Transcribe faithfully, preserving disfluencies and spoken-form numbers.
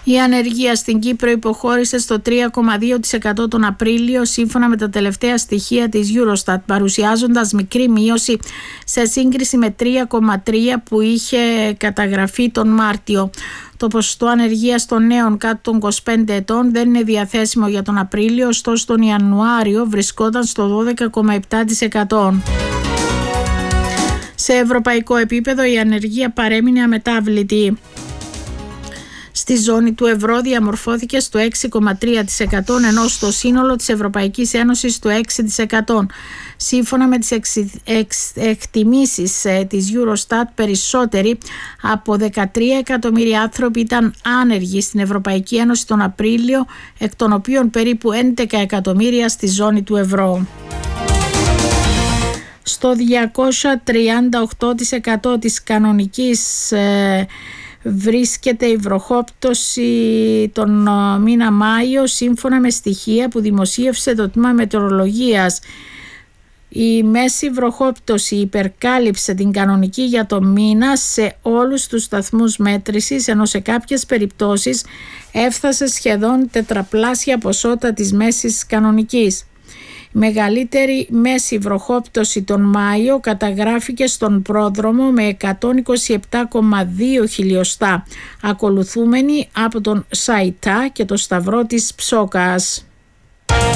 Η ανεργία στην Κύπρο υποχώρησε στο τρία κόμμα δύο τοις εκατό τον Απρίλιο σύμφωνα με τα τελευταία στοιχεία της Eurostat, παρουσιάζοντας μικρή μείωση σε σύγκριση με τρία κόμμα τρία που είχε καταγραφεί τον Μάρτιο. Το ποσοστό ανεργίας των νέων κάτω των είκοσι πέντε ετών δεν είναι διαθέσιμο για τον Απρίλιο, ωστόσο τον Ιανουάριο βρισκόταν στο δώδεκα κόμμα επτά τοις εκατό. Σε ευρωπαϊκό επίπεδο η ανεργία παρέμεινε αμετάβλητη. Στη ζώνη του ευρώ διαμορφώθηκε στο έξι κόμμα τρία τοις εκατό, ενώ στο σύνολο της Ευρωπαϊκής Ένωσης στο έξι τοις εκατό. Σύμφωνα με τις εξ, εξ, εκτιμήσεις ε, της Eurostat, περισσότεροι από δεκατρία εκατομμύρια άνθρωποι ήταν άνεργοι στην Ευρωπαϊκή Ένωση τον Απρίλιο, εκ των οποίων περίπου έντεκα εκατομμύρια στη ζώνη του ευρώ. Στο διακόσια τριάντα οκτώ τοις εκατό της κανονικής ε, βρίσκεται η βροχόπτωση τον μήνα Μάιο, σύμφωνα με στοιχεία που δημοσίευσε το Τμήμα Μετεωρολογίας. Η μέση βροχόπτωση υπερκάλυψε την κανονική για το μήνα σε όλους τους σταθμούς μέτρησης, ενώ σε κάποιες περιπτώσεις έφτασε σχεδόν τετραπλάσια ποσότητα της μέσης κανονικής. Η μεγαλύτερη μέση βροχόπτωση τον Μάιο καταγράφηκε στον πρόδρομο με εκατόν είκοσι επτά κόμμα δύο χιλιοστά, ακολουθούμενη από τον Σαϊτά και το Σταυρό της Ψόκας.